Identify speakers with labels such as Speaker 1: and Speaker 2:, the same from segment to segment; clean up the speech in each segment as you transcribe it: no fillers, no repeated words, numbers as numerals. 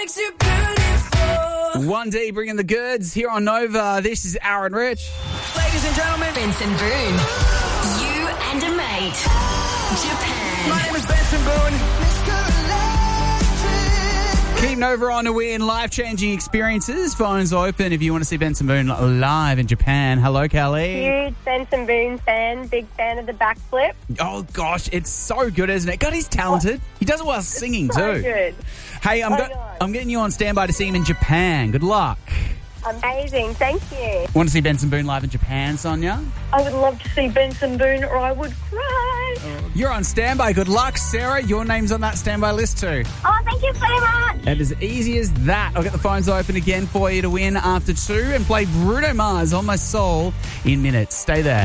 Speaker 1: 1D bringing the goods here on Nova. This is Aaron Rich.
Speaker 2: Ladies and gentlemen,
Speaker 3: Benson Boone. You and a mate. Japan.
Speaker 2: my name is Benson Boone.
Speaker 1: Keep Nova on to win life-changing experiences. Phones open if you want to see Benson Boone live in Japan. Hello, Kelly.
Speaker 4: Huge Benson Boone fan, big fan of the backflip.
Speaker 1: Oh, gosh, it's so good, isn't it? God, he's talented. He does it while singing,
Speaker 4: So
Speaker 1: too.
Speaker 4: good.
Speaker 1: Hey, I'm getting you on standby to see him in Japan. Good luck.
Speaker 4: Amazing, thank you.
Speaker 1: Want to see Benson Boone live in Japan, Sonia?
Speaker 4: I would love to see Benson Boone or I would cry.
Speaker 1: You're on standby. Good luck, Sarah. Your name's on that standby list, too.
Speaker 4: Oh, thank you so much.
Speaker 1: And as easy as that, I'll get the phones open again for you to win after 2 and play Bruno Mars on My Soul in minutes. Stay there.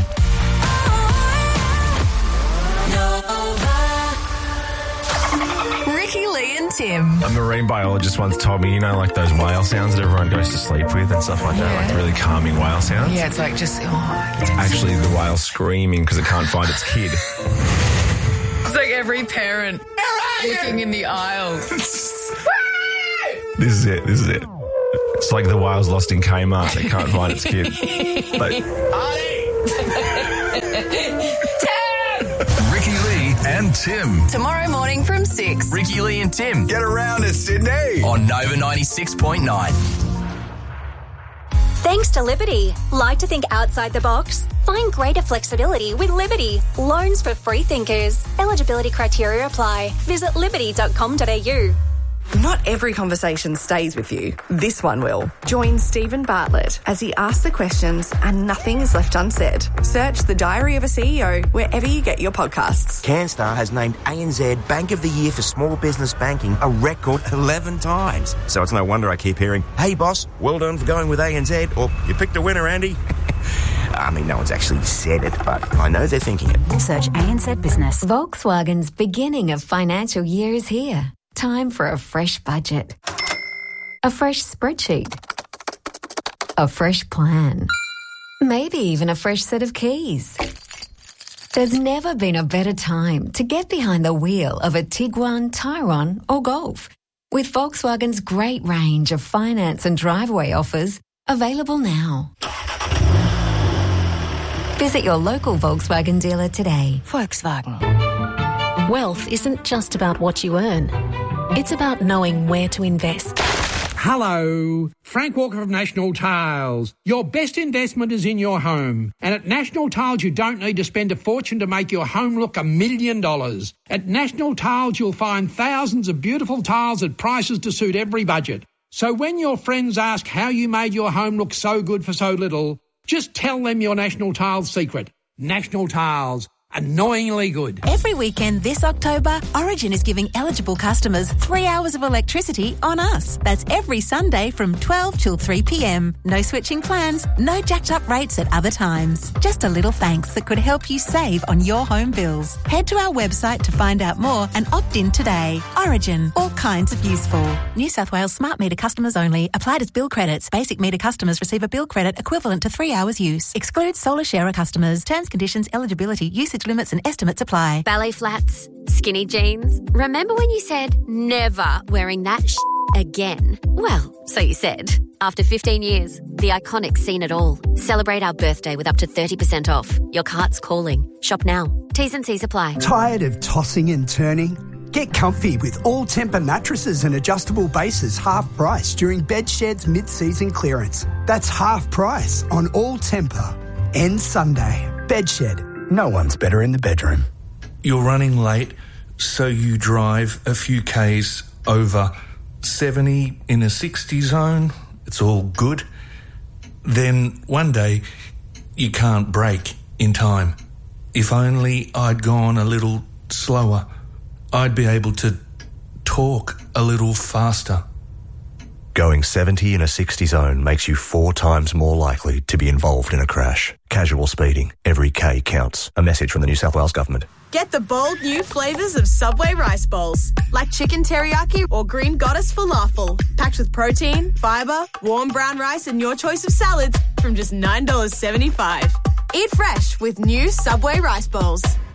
Speaker 3: Ricky, Lee and Tim.
Speaker 5: A marine biologist once told me, like those whale sounds that everyone goes to sleep with and stuff like that, like the really calming whale sounds.
Speaker 2: Yeah, it's like just...
Speaker 5: It's actually the whale screaming because it can't find its kid.
Speaker 2: It's like every parent looking in the aisles.
Speaker 5: This is it. It's like the whale's lost in Kmart. It can't find its kid. Like,
Speaker 6: Ricky Lee and Tim.
Speaker 3: Tomorrow morning from 6.
Speaker 6: Ricky Lee and Tim. Get around to Sydney. On Nova 96.9.
Speaker 7: Thanks to Liberty. Like to think outside the box? Find greater flexibility with Liberty. Loans for free thinkers. Eligibility criteria apply. Visit liberty.com.au.
Speaker 8: Not every conversation stays with you. This one will. Join Stephen Bartlett as he asks the questions and nothing is left unsaid. Search The Diary of a CEO wherever you get your podcasts.
Speaker 9: CanStar has named ANZ Bank of the Year for Small Business Banking a record 11 times. So it's no wonder I keep hearing, "Hey boss, well done for going with ANZ," or "You picked a winner, Andy." I mean, no one's actually said it, but I know they're thinking it.
Speaker 10: Search ANZ Business. Volkswagen's beginning of financial year is here. Time for a fresh budget. A fresh spreadsheet. A fresh plan. Maybe even a fresh set of keys. There's never been a better time to get behind the wheel of a Tiguan, Tyrone or Golf. With Volkswagen's great range of finance and driveway offers available now. Visit your local Volkswagen dealer today.
Speaker 11: Volkswagen. Wealth isn't just about what you earn. It's about knowing where to invest.
Speaker 12: Hello, Frank Walker of National Tiles. Your best investment is in your home. And at National Tiles, you don't need to spend a fortune to make your home look $1 million. At National Tiles, you'll find thousands of beautiful tiles at prices to suit every budget. So when your friends ask how you made your home look so good for so little, just tell them your National Tiles secret. National Tiles. Annoyingly good.
Speaker 11: Every weekend this October, Origin is giving eligible customers 3 hours of electricity on us. That's every Sunday from 12 till 3 p.m. No switching plans, no jacked up rates at other times. Just a little thanks that could help you save on your home bills. Head to our website to find out more and opt in today. Origin, all kinds of useful. New South Wales smart meter customers only. Applied as bill credits. Basic meter customers receive a bill credit equivalent to 3 hours use. Excludes solar sharer customers. Terms, conditions, eligibility, usage limits and estimates apply.
Speaker 13: Ballet flats, skinny jeans. Remember when you said never wearing that again? Well, so you said. After 15 years, the Iconic's seen it all. Celebrate our birthday with up to 30% off. Your cart's calling. Shop now. T's and C's apply.
Speaker 14: Tired of tossing and turning? Get comfy with All Tempur mattresses and adjustable bases half price during Bedshed's mid-season clearance. That's half price on All Tempur. Ends Sunday. Bedshed. No one's better in the bedroom.
Speaker 15: You're running late, so you drive a few Ks over 70 in a 60 zone. It's all good. Then one day, you can't brake in time. If only I'd gone a little slower, I'd be able to talk a little faster.
Speaker 16: Going 70 in a 60 zone makes you 4 times more likely to be involved in a crash. Casual speeding. Every K counts. A message from the New South Wales Government.
Speaker 17: Get the bold new flavours of Subway rice bowls, like chicken teriyaki or green goddess falafel, packed with protein, fibre, warm brown rice and your choice of salads from just $9.75. Eat fresh with new Subway rice bowls.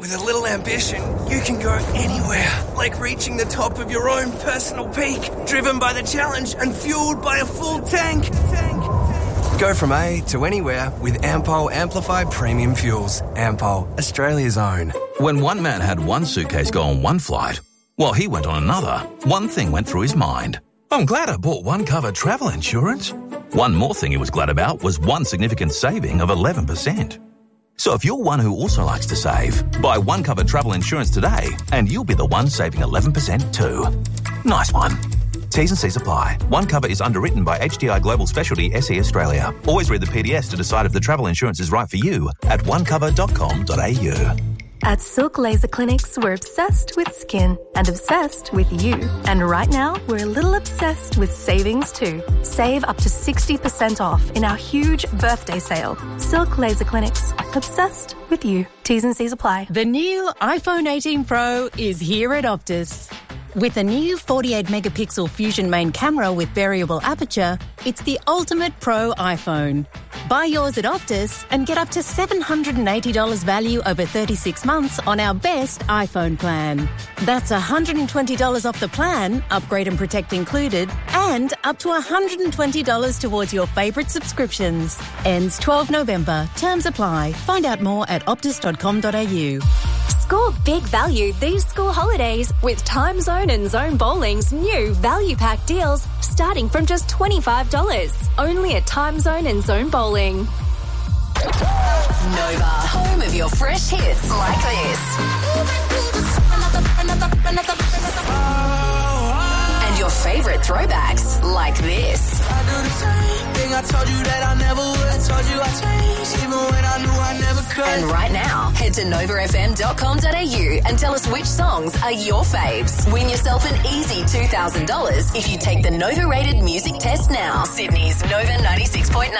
Speaker 6: With a little ambition, you can go anywhere, like reaching the top of your own personal peak, driven by the challenge and fueled by a full tank. Go from A to anywhere with Ampol Amplified Premium Fuels. Ampol, Australia's own.
Speaker 18: When one man had one suitcase go on one flight, while he went on another, one thing went through his mind. I'm glad I bought One Cover travel insurance. One more thing he was glad about was one significant saving of 11%. So if you're one who also likes to save, buy One Cover travel insurance today and you'll be the one saving 11% too. Nice one. T's and C's apply. One Cover is underwritten by HDI Global Specialty SE Australia. Always read the PDS to decide if the travel insurance is right for you at onecover.com.au.
Speaker 8: At Silk Laser Clinics, we're obsessed with skin and obsessed with you. And right now, we're a little obsessed with savings too. Save up to 60% off in our huge birthday sale. Silk Laser Clinics, obsessed with you. T's and C's apply.
Speaker 19: The new iPhone 18 Pro is here at Optus. With a new 48-megapixel Fusion main camera with variable aperture, it's the ultimate pro iPhone. Buy yours at Optus and get up to $780 value over 36 months on our best iPhone plan. That's $120 off the plan, upgrade and protect included, and up to $120 towards your favourite subscriptions. Ends 12 November. Terms apply. Find out more at optus.com.au.
Speaker 7: Score big value these school holidays with Time Zone and Zone Bowling's new value pack deals starting from just $25. Only at Time Zone and Zone Bowling.
Speaker 3: Nova, home of your fresh hits like this. And your favourite throwbacks like this.
Speaker 6: I do the same thing I told you that I never would. I told you I changed even when I knew I never could.
Speaker 3: And right now, head to novafm.com.au and tell us which songs are your faves. Win yourself an easy $2,000 if you take the Nova Rated Music Test now. Sydney's Nova 96.9.